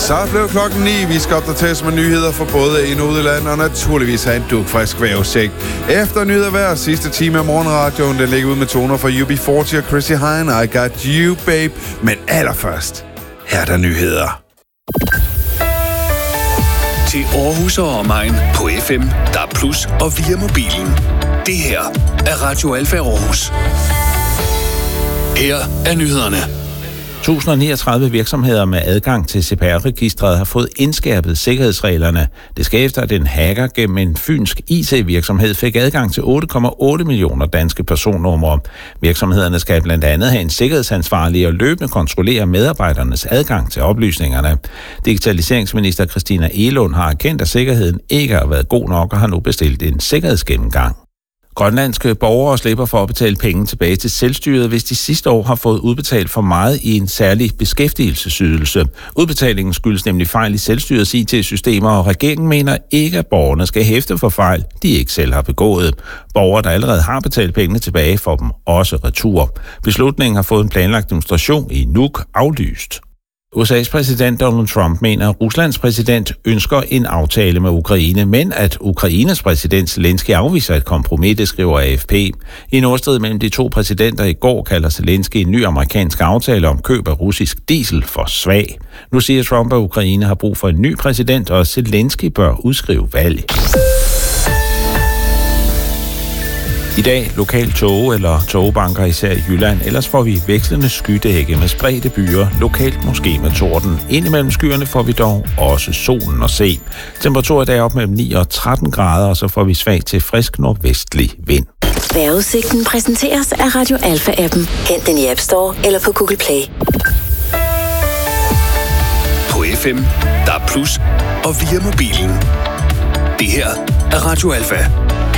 Så blev klokken 9. Vi skal opdateres med nyheder for både ind- og udland, og naturligvis have en dugfrisk vejrudsigt. Efter nyheder hver sidste time af morgenradioen, den ligger ud med toner fra UB40 og Chrissy Hine, I Got You, Babe. Men allerførst, her er der nyheder. Til Aarhus og omegn på FM, DAB+ og via mobilen. Det her er Radio Alfa Aarhus. Her er nyhederne. 1039 virksomheder med adgang til CPR-registret har fået indskærpet sikkerhedsreglerne. Det skal efter, at en hacker gennem en fynsk IT-virksomhed fik adgang til 8,8 millioner danske personnumre. Virksomhederne skal blandt andet have en sikkerhedsansvarlig og løbende kontrollere medarbejdernes adgang til oplysningerne. Digitaliseringsminister Christina Egelund har erkendt, at sikkerheden ikke har været god nok og har nu bestilt en sikkerhedsgennemgang. Grønlandske borgere slipper for at betale penge tilbage til selvstyret, hvis de sidste år har fået udbetalt for meget i en særlig beskæftigelsesydelse. Udbetalingen skyldes nemlig fejl i selvstyrets IT-systemer, og regeringen mener ikke, at borgerne skal hæfte for fejl, de ikke selv har begået. Borgere, der allerede har betalt pengene tilbage, får dem også retur. Beslutningen har fået en planlagt demonstration i Nuuk aflyst. USA's præsident Donald Trump mener, at Ruslands præsident ønsker en aftale med Ukraine, men at Ukraines præsident Zelensky afviser et kompromis, det skriver AFP. I en ordstrid mellem de to præsidenter i går kalder Zelensky en ny amerikansk aftale om køb af russisk diesel for svag. Nu siger Trump, at Ukraine har brug for en ny præsident, og Zelensky bør udskrive valg. I dag lokal tåge eller tågebanker især i Jylland, ellers får vi vekslende skydække med spredte byer, lokalt måske med torden. Indimellem skyerne får vi dog også solen at se. Temperaturen er op mellem 9 og 13 grader, og så får vi svag til frisk nordvestlig vind. Vejrudsigten præsenteres af Radio Alfa-appen. Hent den i App Store eller på Google Play. På FM, DAB+ og via mobilen. Det her er Radio Alfa.